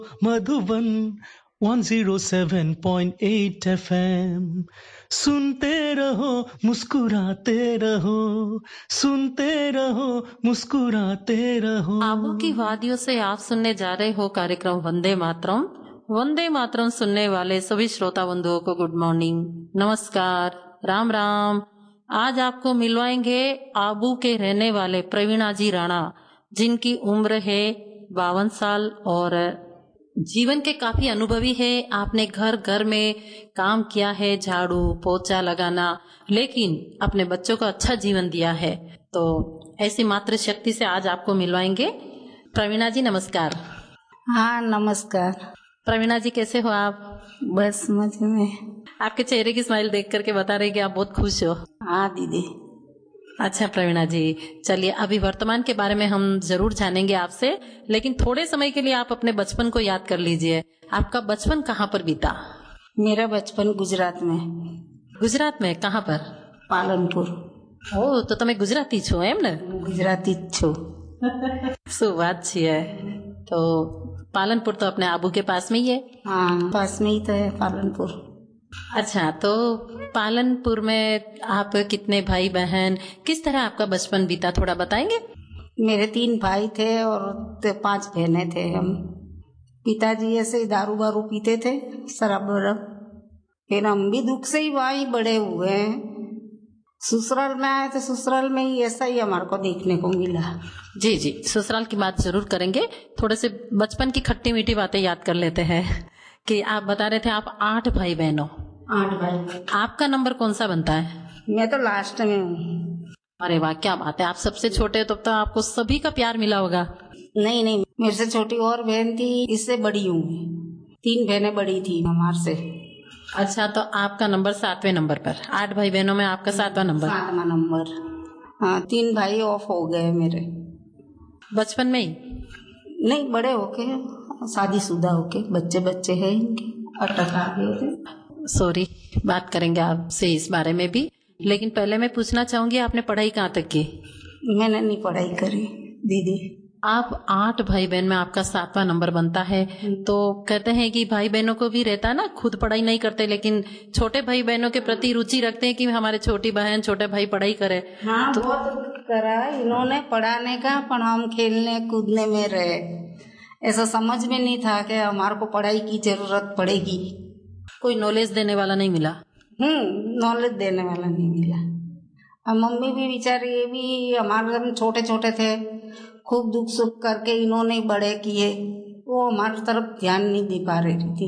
Madhuban 107.8 FM सुनते रहो मुस्कुराते रहो, सुनते रहो मुस्कुराते रहो। आबू की वादियों से आप सुनने जा रहे हो कार्यक्रम वंदे मातरम। वंदे मातरम सुनने वाले सभी श्रोता बंधुओं को गुड मॉर्निंग, नमस्कार, राम राम। आज आपको मिलवाएंगे आबू के रहने वाले प्रवीणा जी राणा, जिनकी उम्र है 52 साल और जीवन के काफी अनुभवी है। आपने घर घर में काम किया है, झाड़ू पोछा लगाना, लेकिन अपने बच्चों को अच्छा जीवन दिया है। तो ऐसी मातृशक्ति से आज आपको मिलवाएंगे। प्रवीणा जी नमस्कार। हाँ नमस्कार। प्रवीणा जी कैसे हो आप? बस मजे में। आपके चेहरे की स्माइल देख करके बता रहे कि आप बहुत खुश हो। हाँ दीदी। अच्छा प्रवीणा जी, चलिए अभी वर्तमान के बारे में हम जरूर जानेंगे आपसे, लेकिन थोड़े समय के लिए आप अपने बचपन को याद कर लीजिए। आपका बचपन कहाँ पर बीता? मेरा बचपन गुजरात में। गुजरात में कहाँ पर? पालनपुर। ओ तो તમે ગુજરાતી છો એમ ને? गुजराती छो। શું વાત છે। तो पालनपुर तो अपने आबू के पास में ही है। हाँ पास में ही तो है पालनपुर। अच्छा, तो पालनपुर में आप कितने भाई बहन, किस तरह आपका बचपन बीता, थोड़ा बताएंगे? मेरे 3 भाई थे और 5 बहनें थे हम। पिताजी ऐसे दारू वारू पीते थे, शराब वराब। फिर हम भी दुख से ही वहीं बड़े हुए हैं। ससुराल में आए तो ससुराल में ही ऐसा ही हमारे को देखने को मिला। जी जी, ससुराल की बात जरूर करेंगे। थोड़े से बचपन की खट्टी मीठी बातें याद कर लेते हैं कि आप बता रहे थे आप 8 भाई बहन हो। 8 भाई। आपका नंबर कौन सा बनता है? मैं तो लास्ट में हूँ। अरे वाह, क्या बात है। आप सबसे छोटे हो तो आपको सभी का प्यार मिला होगा। नहीं नहीं, मेरे से छोटी और बहन थी, इससे बड़ी हूँ। 3 बहनें बड़ी थी हमारे से। अच्छा, तो आपका नंबर 7वें नंबर पर। 8 भाई बहनों में आपका 7वां नंबर। 7वां नंबर। हाँ 3 भाई ऑफ हो गए मेरे बचपन में ही? नहीं, बड़े होके, शादीशुदा होके, बच्चे बच्चे हैं इनके, अटक आ गए थे। सॉरी, बात करेंगे आपसे इस बारे में भी, लेकिन पहले मैं पूछना चाहूंगी आपने पढ़ाई कहाँ तक की? मैंने नहीं पढ़ाई करी दीदी। आप 8 भाई बहन में आपका 7वां नंबर बनता है, तो कहते हैं कि भाई बहनों को भी रहता है ना, खुद पढ़ाई नहीं करते लेकिन छोटे भाई बहनों के प्रति रुचि रखते हैं कि हमारे छोटी बहन छोटे भाई पढ़ाई करे। हाँ तो बहुत करा इन्होंने पढ़ाने का, पर हम खेलने कूदने में रहे। ऐसा समझ में नहीं था कि हमारे को पढ़ाई की जरूरत पड़ेगी। कोई नॉलेज देने वाला नहीं मिला। नॉलेज देने वाला नहीं मिला। और मम्मी भी बेचारी, ये भी हमारे हम छोटे छोटे थे, खूब दुख सुख करके इन्होंने बड़े किए। वो हमारी तरफ ध्यान नहीं दे पा रही थी।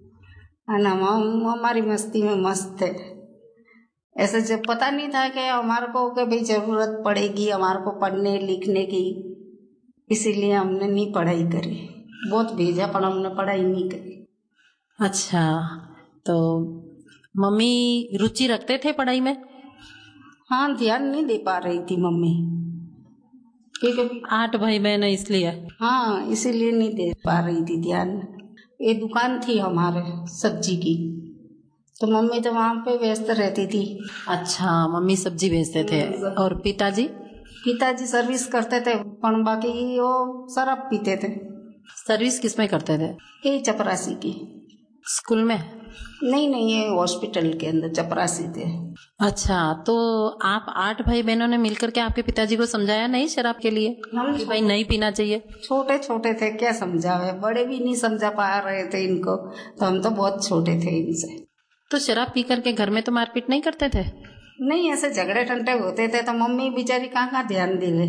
हम हमारी मस्ती में मस्त थे। ऐसे जब पता नहीं था कि हमारे को कि भाई जरूरत पड़ेगी हमारे को पढ़ने लिखने की, इसीलिए हमने नहीं पढ़ाई करी। बहुत भेजा पर हमने पढ़ाई नहीं करी। अच्छा, तो मम्मी रुचि रखते थे पढ़ाई में? हाँ, ध्यान नहीं दे पा रही थी मम्मी, क्योंकि 8 भाई बहन है इसलिए। हाँ, इसीलिए नहीं दे पा रही थी ध्यान। ये दुकान थी हमारे सब्जी की, तो मम्मी तो वहाँ पे व्यस्त रहती थी। अच्छा, मम्मी सब्जी बेचते थे। और पिताजी? पिताजी सर्विस करते थे, पर बाकी वो शराब पीते थे। सर्विस किस में करते थे? ये चपरासी की। स्कूल में? नहीं, ये हॉस्पिटल के अंदर चपरासी थे। अच्छा, तो आप 8 भाई बहनों ने मिलकर के आपके पिताजी को समझाया नहीं शराब के लिए कि भाई नहीं पीना चाहिए? छोटे छोटे थे, क्या समझावे, बड़े भी नहीं समझा पा रहे थे इनको, तो हम तो बहुत छोटे थे इनसे। तो शराब पी करके घर में तो मारपीट नहीं करते थे? नहीं, ऐसे झगड़े टंटे होते थे तो मम्मी बेचारी कहाँ ध्यान देवे।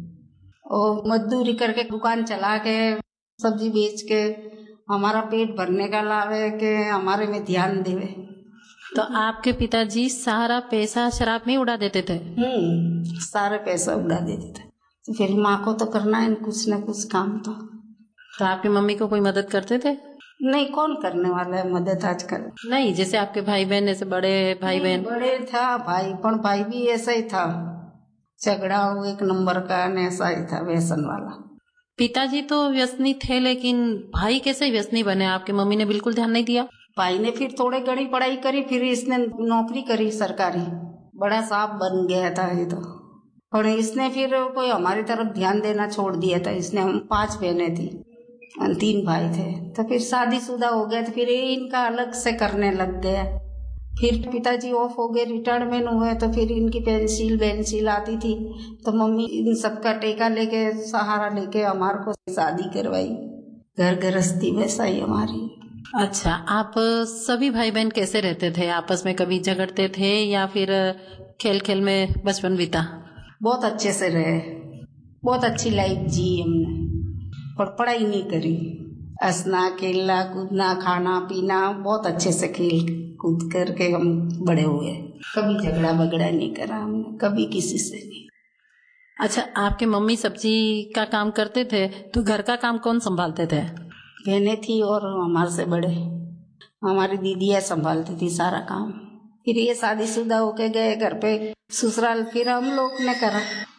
और मजदूरी करके दुकान चला के सब्जी बेच के हमारा पेट भरने का लावे के हमारे में ध्यान देवे। तो आपके पिताजी सारा पैसा शराब में उड़ा देते थे? सारे पैसा उड़ा देते थे। तो फिर माँ को तो करना है कुछ न कुछ काम। तो आपकी मम्मी को कोई मदद करते थे? नहीं, कौन करने वाला है मदद आजकल। नहीं, जैसे आपके भाई बहन, जैसे बड़े भाई बहन। बड़े था भाई, पर भाई भी ऐसा ही था, झगड़ा हो 1 नंबर का, ऐसा ही था, व्यसन वाला। पिताजी तो व्यसनी थे, लेकिन भाई कैसे व्यसनी बने? आपकी मम्मी ने बिल्कुल ध्यान नहीं दिया? भाई ने फिर थोड़ी घड़ी पढ़ाई करी, फिर इसने नौकरी करी सरकारी, बड़ा साहब बन गया था ये तो। और इसने फिर कोई हमारी तरफ ध्यान देना छोड़ दिया था इसने। हम 5 बहनें थी, 3 भाई थे। तो फिर शादीशुदा हो गया, तो फिर ये इनका अलग से करने लग गया। फिर पिताजी ऑफ हो गए, रिटायरमेंट हुए, तो फिर इनकी पेंसिल आती थी, तो मम्मी इन सबका टेका लेके, सहारा लेके हमारे को शादी करवाई। घर गृहस्थी वैसा ही हमारी। अच्छा, आप सभी भाई बहन कैसे रहते थे? आपस में कभी झगड़ते थे या फिर खेल खेल में बचपन बीता? बहुत अच्छे से रहे, बहुत अच्छी लाइफ जी हमने, पर पढ़ाई नहीं करी। हंसना, खेलना, कूदना, खाना पीना, बहुत अच्छे से खेल कूद करके हम बड़े हुए। कभी झगड़ा बगड़ा नहीं करा हमने, कभी किसी से नहीं। अच्छा, आपके मम्मी सब्जी का काम करते थे, तो घर का काम कौन संभालते थे? बहनें थी और हमारे से बड़े हमारी दीदियाँ संभालती थी सारा काम। फिर ये शादीशुदा होके गए घर पे ससुराल, फिर हम लोग ने करा।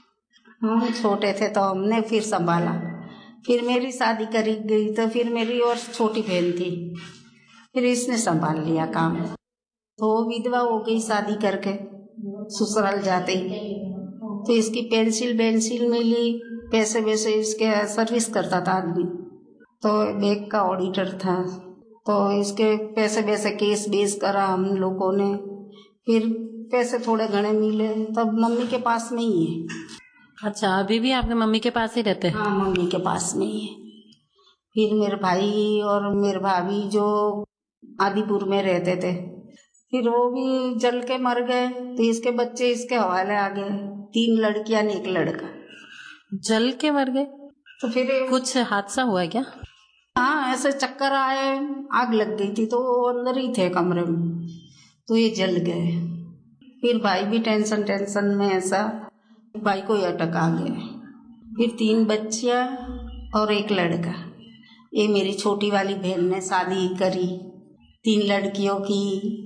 हम छोटे थे तो हमने फिर संभाला। फिर मेरी शादी करी गई तो फिर मेरी और छोटी बहन थी, फिर इसने संभाल लिया काम। तो विधवा हो गई शादी करके ससुराल जाते ही। तो इसकी पेंसिल मिली, पैसे वैसे इसके सर्विस करता था आदमी, तो बैंक का ऑडिटर था, तो इसके पैसे वैसे केस बेस करा हम लोगों ने। फिर पैसे थोड़े घने मिले, तब मम्मी के पास में ही है। अच्छा, अभी भी आपके मम्मी के पास ही रहते हैं? हाँ, मम्मी के पास में ही है। फिर मेरे भाई और मेरे भाभी जो आदिपुर में रहते थे, फिर वो भी जल के मर गए, तो इसके बच्चे इसके हवाले आ गए। 3 लड़कियां ने 1 लड़का। जल के मर गए? तो फिर कुछ हादसा हुआ क्या? हाँ, ऐसे चक्कर आए, आग लग गई थी, तो वो अंदर ही थे कमरे में, तो ये जल गए। फिर भाई भी टेंशन में, ऐसा भाई को अटक आ गया। फिर 3 बच्चियां और 1 लड़का। ये मेरी छोटी वाली बहन ने शादी करी 3 लड़कियों की।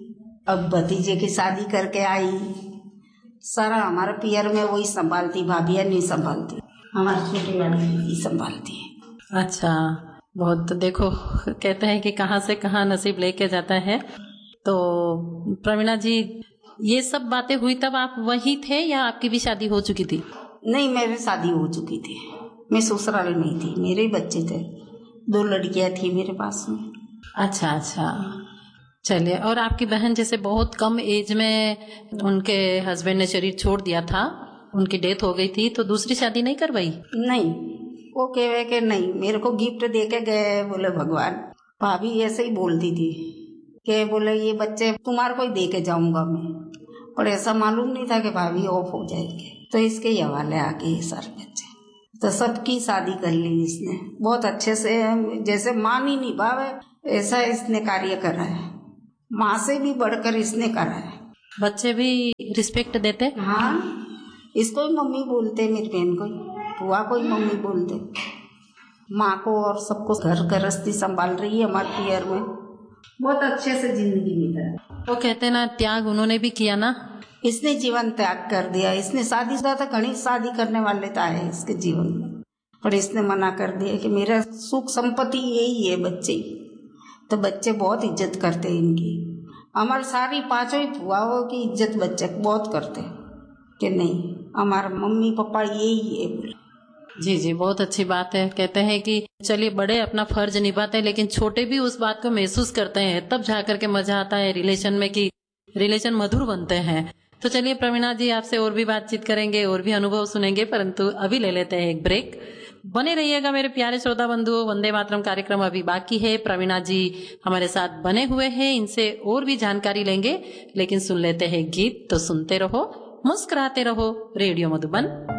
अब भतीजे की शादी करके आई। सारा हमारे पियर में वही संभालती, भाभियाँ नहीं संभालती, हमारी छोटी वाली ही संभालती है। अच्छा, बहुत देखो, कहते हैं कि कहाँ से कहाँ नसीब लेके जाता है। तो प्रवीणा जी, ये सब बातें हुई तब आप वही थे या आपकी भी शादी हो चुकी थी? नहीं, मेरी शादी हो चुकी थी, मैं ससुराल नहीं थी, मेरे ही बच्चे थे, 2 लड़कियां थी मेरे पास में। अच्छा अच्छा, चलिए। और आपकी बहन जैसे बहुत कम एज में उनके हस्बैंड ने शरीर छोड़ दिया था, उनकी डेथ हो गई थी, तो दूसरी शादी नहीं करवाई? नहीं, वो कहे कि नहीं, मेरे को गिफ्ट दे के गए, बोले भगवान। भाभी ऐसे ही बोलती थी कि बोले ये बच्चे तुम्हारे को ही दे के जाऊंगा मैं, पर ऐसा मालूम नहीं था कि भाभी ऑफ हो जाएंगे, तो इसके ही हवाले आ गए सारे बच्चे। तो सबकी शादी कर ली इसने बहुत अच्छे से, जैसे माँ नहीं निभावे ऐसा इसने कार्य करा है, माँ से भी बढ़कर इसने करा है। बच्चे भी रिस्पेक्ट देते? हाँ, इसको ही मम्मी बोलते, मेरी बहन को ही, बुआ को ही मम्मी बोलते। माँ को और सबको घर गृहस्थी संभाल रही है हमारे पियर में, बहुत अच्छे से जिंदगी बिता। वो कहते ना, त्याग उन्होंने भी किया ना, इसने जीवन त्याग कर दिया। इसने शादी था, घनी शादी करने वाले तो आए इसके जीवन में, पर इसने मना कर दिया कि मेरा सुख संपत्ति यही है बच्चे ही। तो बच्चे बहुत इज्जत करते हैं इनकी, हमारे सारी 5 ही फुआओं की इज्जत बच्चे बहुत करते कि नहीं हमारा मम्मी पापा यही है बोले। जी जी, बहुत अच्छी बात है। कहते हैं कि चलिए बड़े अपना फर्ज निभाते हैं, लेकिन छोटे भी उस बात को महसूस करते हैं, तब जा करके मजा आता है रिलेशन में, कि रिलेशन मधुर बनते हैं। तो चलिए प्रवीणा जी, आपसे और भी बातचीत करेंगे, और भी अनुभव सुनेंगे, परंतु अभी ले लेते हैं एक ब्रेक। बने रहिएगा मेरे प्यारे श्रोता बंधुओं, वंदे मातरम कार्यक्रम अभी बाकी है। प्रवीणा जी हमारे साथ बने हुए हैं, इनसे और भी जानकारी लेंगे, लेकिन सुन लेते हैं गीत। तो सुनते रहो, मुस्कुराते रहो, रेडियो मधुबन